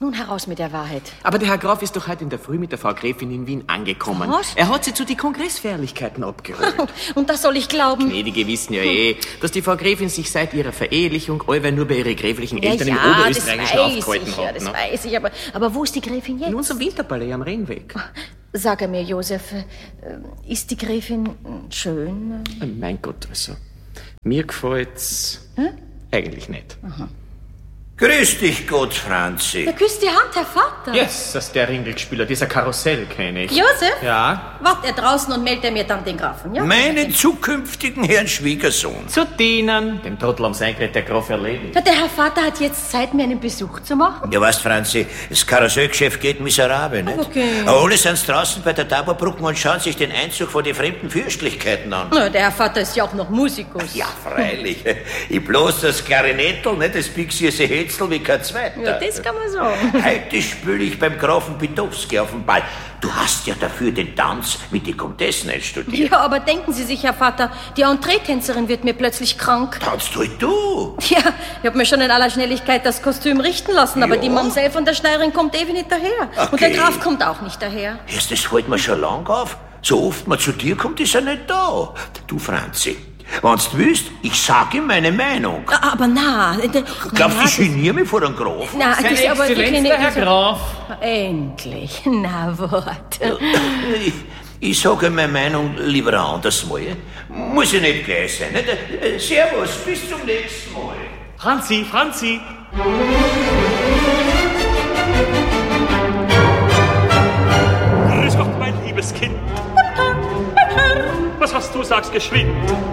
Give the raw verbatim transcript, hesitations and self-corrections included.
Nun heraus mit der Wahrheit. Aber der Herr Graf ist doch heute in der Früh mit der Frau Gräfin in Wien angekommen. Was? Er hat sie zu den Kongressfährlichkeiten abgeholt. Und das soll ich glauben? Gnädige wissen ja eh, dass die Frau Gräfin sich seit ihrer Verehelichung allweil nur bei ihren gräflichen Ja, Eltern ja, im Oberösterreichischen das weiß aufgehalten ich, ja, hat. das ne? weiß ich, aber, aber wo ist die Gräfin jetzt? In unserem Winterpalais am Rennweg. Sag er mir, Josef, äh, ist die Gräfin schön? Oh, mein Gott, also, mir gefällt's Hm? eigentlich nicht. Aha. Grüß dich Gott, Franzi. Ja, küsst die Hand, Herr Vater. Yes, das ist der Ringelspieler, dieser Karussell kenne ich. Josef? Ja? Wart er draußen und meldet er mir dann den Grafen, ja? Meinen zukünftigen Herrn Schwiegersohn. Zu dienen. Dem Trottel am Seingerät der Graf erledigt. Ja, der Herr Vater hat jetzt Zeit, mir einen Besuch zu machen. Ja, weißt, Franzi, das Karussellgeschäft geht miserabel, nicht? Okay. Aber alle sind draußen bei der Taberbrücke und schauen sich den Einzug von den fremden Fürstlichkeiten an. Na, der Herr Vater ist ja auch noch Musikus. Ja, freilich. Ich bloß das Klarinettel, nicht das Pixiese Hetzel wie kein Zweiter. Ja, das kann man sagen. Heute spiele ich beim Grafen Pitowski auf dem Ball. Du hast ja dafür den Tanz mit den Komtessen studiert. Ja, aber denken Sie sich, Herr Vater, die Entree-Tänzerin wird mir plötzlich krank. Tanzt halt du. Ja, ich hab mir schon in aller Schnelligkeit das Kostüm richten lassen, aber Ja. die Mamsell von der Schneiderin kommt ewig nicht daher. Okay. Und der Graf kommt auch nicht daher. Erst, das hält mir schon lang auf. So oft man zu dir kommt, ist er nicht da. Du, Franzi, wenn's du willst, ich sag ihm meine Meinung. Ah, Aber na, de, Glaubst na, du, ich geniere mich vor dem Grafen? Na, Seine das, aber die Exzellenz, kleine, der Herr Graf. Endlich, na Wort. Ich, ich sage meine Meinung lieber ein anderes Mal. Muss ja nicht gleich sein. Nicht? Äh, Servus, bis zum nächsten Mal. Franzi, Franzi. Grüß Gott, mein liebes Kind. Was hast du, sag's geschwind.